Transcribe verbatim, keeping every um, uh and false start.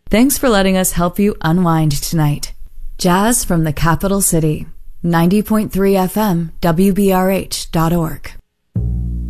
Thanks for letting us help you unwind tonight. Jazz from the Capital City. ninety point three F M, W B R H dot org.